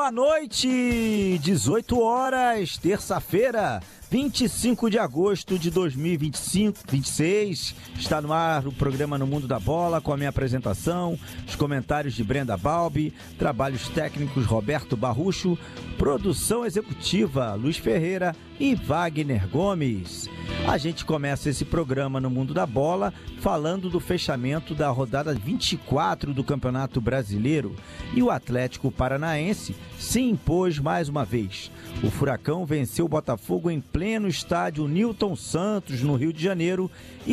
Boa noite, 18 horas, terça-feira, 25 de agosto de 2026. Está no ar o programa No Mundo da Bola, com a minha apresentação, os comentários de Brenda Balbi, trabalhos técnicos Roberto Barrucho, produção executiva Luiz Ferreira e Wagner Gomes. A gente começa esse programa No Mundo da Bola falando do fechamento da rodada 24 do Campeonato Brasileiro, e o Atlético Paranaense se impôs mais uma vez. O Furacão venceu o Botafogo em pleno estádio Newton Santos, no Rio de Janeiro, e